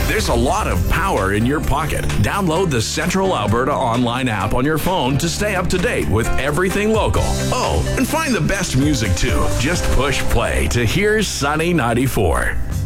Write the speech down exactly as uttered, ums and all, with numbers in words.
There's a lot of power in your pocket. Download the Central Alberta online app on your phone to stay up to date with everything local. Oh, and find the best music too. Just push play to Here's Sunny ninety-four.